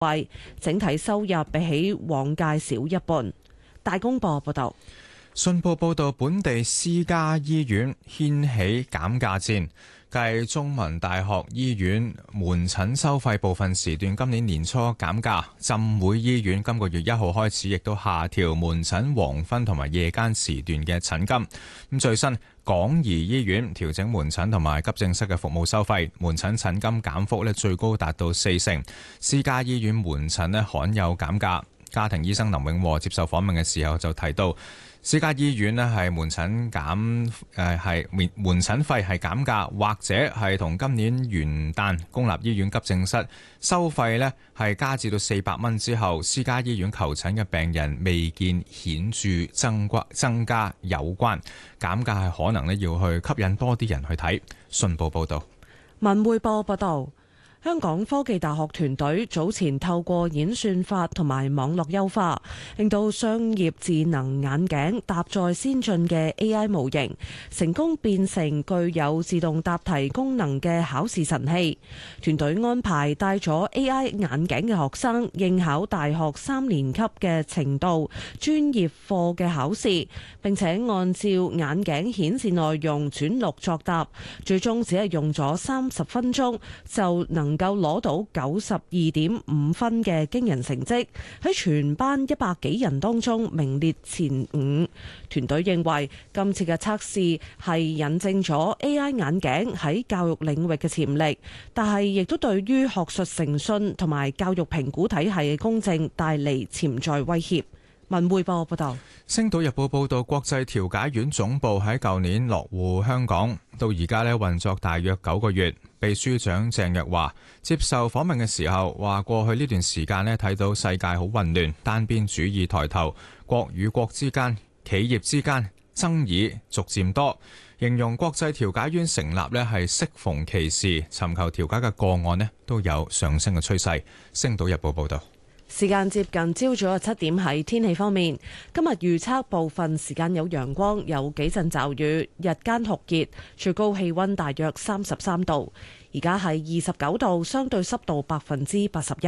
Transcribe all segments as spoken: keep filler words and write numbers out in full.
惠，整體收入比起往屆少一半。大公報報道。 信報報道，本地私家醫院掀起減價戰。繼中文大學醫院門診收費部分時段今年年初減價，浸會醫院今個月一號開始亦都下調門診黃昏同埋夜間時段嘅診金。咁最新港怡醫院調整門診同埋急症室嘅服務收費，門診診金減幅咧最高達到四成。私家醫院門診咧罕有減價。家庭醫生林永和接受訪問嘅時候就提到，私家醫院咧係門診減誒係門門診費係減價，或者係同今年元旦公立醫院急症室收費咧係加至到四百蚊之後，私家醫院求診嘅病人未見顯著增加增加有關。減價係可能咧要去吸引多啲人去睇。信報報道。 文匯報報道。香港科技大學團隊早前透過演算法同埋網絡優化，令到商業智能眼鏡搭載先進嘅 A I 模型，成功變成具有自動答題功能嘅考試神器。團隊安排戴咗 A I 眼鏡嘅學生應考大學三年級嘅程度專業課嘅考試，並且按照眼鏡顯示內容轉錄作答，最終只係用咗三十分鐘就能能夠攞到九十二點五分嘅驚人成績，喺全班一百幾人當中名列前五。團隊認為今次嘅測試係引證咗 A I 眼鏡喺教育領域嘅潛力，但係亦都對於學術誠信同埋教育評估體系嘅公正帶嚟潛在威脅。文匯報報道。 星島日報報道，國際調解院總部喺舊年落戶香港，到而家呢運作大約九個月。秘書長鄭若驊接受訪問嘅時候話，過去呢段時間呢睇到世界好混亂，單邊主義抬頭，國與國之間、企業之間爭議逐漸多，形容國際調解院成立呢係適逢其時，尋求調解嘅個案呢都有上升嘅趨勢。星島日報報道。 時間接近朝早嘅七點，喺天氣方面，今日預測部分時間有陽光，有幾陣驟雨，日間酷熱，最高氣溫大約三十三度。而家係二十九度，相對濕度百分之八十一。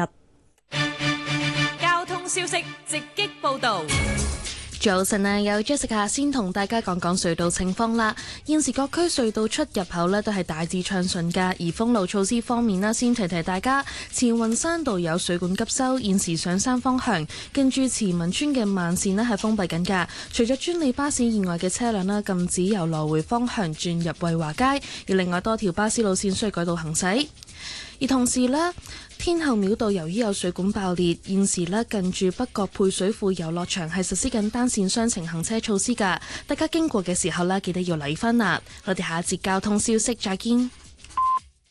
交通消息直擊報道。 早晨啊，有 Jessica 先同大家講講隧道情況啦。現時各區隧道出入口呢都係大致暢順㗎。而封路措施方面呢，先提提大家，慈雲山道有水管急修，現時上山方向跟住慈文村嘅慢線呢係封閉緊㗎。除咗專利巴士以外嘅車輛呢，禁止由來回方向轉入惠華街，而另外多條巴士路線需要改道行駛。而同時呢，天后廟道由於有水管爆裂，現時呢近住北角配水庫遊樂場係實施緊單線雙程行車措施㗎，大家經過嘅時候呢，記得要留意返啦。我哋下一節交通消息再見。